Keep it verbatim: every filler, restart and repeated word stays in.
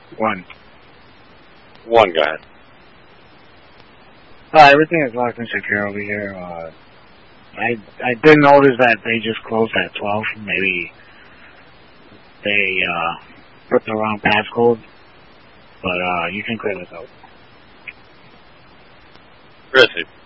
One. One, go ahead. Uh, everything is locked and secure over here. Uh, I I did notice that they just closed at twelve. Maybe they uh, put the wrong passcode, but uh, you can clear this out. Chris,